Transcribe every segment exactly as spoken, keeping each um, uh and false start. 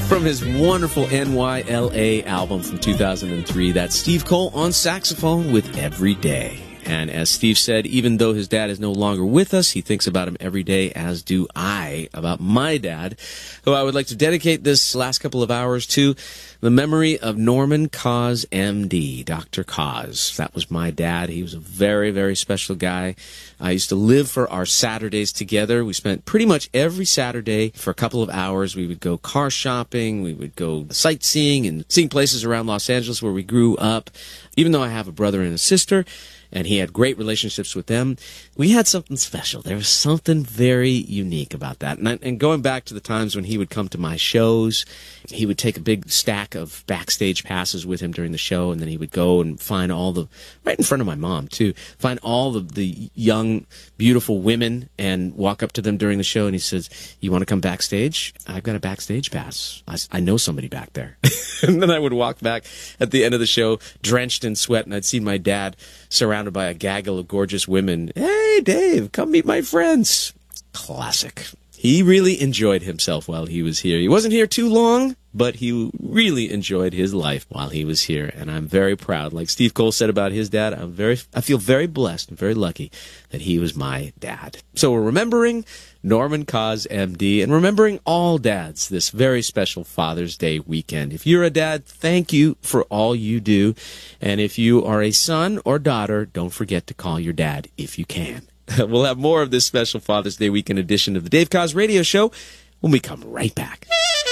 From his wonderful N Y L A album from two thousand three, that's Steve Cole on saxophone with Every Day. And as Steve said, even though his dad is no longer with us, he thinks about him every day, as do I, about my dad, who I would like to dedicate this last couple of hours to the memory of Norman Cause, M D, Doctor Cause. That was my dad. He was a very, very special guy. I used to live for our Saturdays together. We spent pretty much every Saturday for a couple of hours. We would go car shopping. We would go sightseeing and seeing places around Los Angeles where we grew up. Even though I have a brother and a sister, and he had great relationships with them, we had something special. There was something very unique about that. And, I, and going back to the times when he would come to my shows, he would take a big stack of backstage passes with him during the show, and then he would go and find all the, right in front of my mom, too, find all the, the young, beautiful women and walk up to them during the show, and he says, "You want to come backstage? I've got a backstage pass. I, I know somebody back there." And then I would walk back at the end of the show, drenched in sweat, and I'd see my dad surrounded by a gaggle of gorgeous women. "Hey, Dave, come meet my friends." Classic. He really enjoyed himself while he was here. He wasn't here too long, but he really enjoyed his life while he was here, and I'm very proud. Like Steve Cole said about his dad, I'm very, I feel very blessed and very lucky that he was my dad. So we're remembering Norman Cause, M D, and remembering all dads this very special Father's Day weekend. If you're a dad, thank you for all you do, and if you are a son or daughter, don't forget to call your dad if you can. We'll have more of this special Father's Day weekend edition of the Dave Cause Radio Show when we come right back.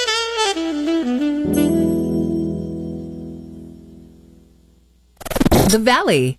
The Valley.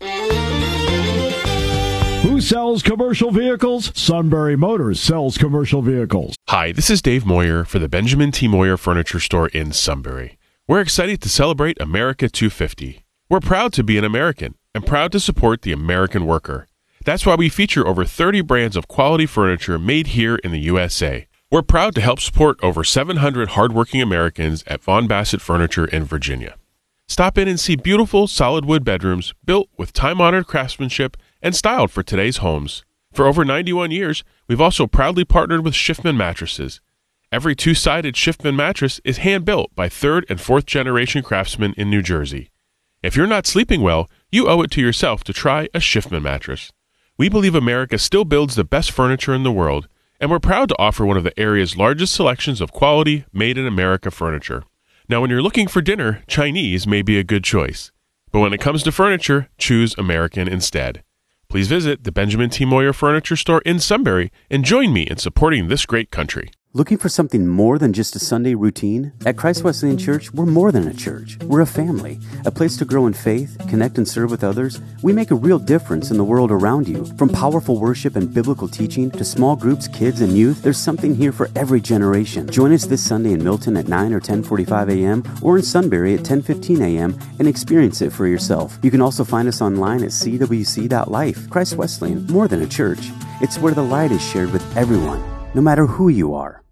Who sells commercial vehicles? Sunbury Motors sells commercial vehicles. Hi, this is Dave Moyer for the Benjamin T. Moyer Furniture Store in Sunbury. We're excited to celebrate America two fifty. We're proud to be an American and proud to support the American worker. That's why we feature over thirty brands of quality furniture made here in the U S A. We're proud to help support over seven hundred hardworking Americans at Von Bassett Furniture in Virginia. Stop in and see beautiful solid wood bedrooms built with time-honored craftsmanship and styled for today's homes. For over ninety-one years, we've also proudly partnered with Schiffman Mattresses. Every two-sided Schiffman mattress is hand-built by third and fourth generation craftsmen in New Jersey. If you're not sleeping well, you owe it to yourself to try a Schiffman mattress. We believe America still builds the best furniture in the world, and we're proud to offer one of the area's largest selections of quality, made-in-America furniture. Now, when you're looking for dinner, Chinese may be a good choice. But when it comes to furniture, choose American instead. Please visit the Benjamin T. Moyer Furniture Store in Sunbury and join me in supporting this great country. Looking for something more than just a Sunday routine? At Christ Wesleyan Church, we're more than a church. We're a family, a place to grow in faith, connect and serve with others. We make a real difference in the world around you. From powerful worship and biblical teaching to small groups, kids, and youth, there's something here for every generation. Join us this Sunday in Milton at nine or ten forty-five a.m. or in Sunbury at ten fifteen a.m. and experience it for yourself. You can also find us online at c w c dot life. Christ Wesleyan, more than a church. It's where the light is shared with everyone, no matter who you are.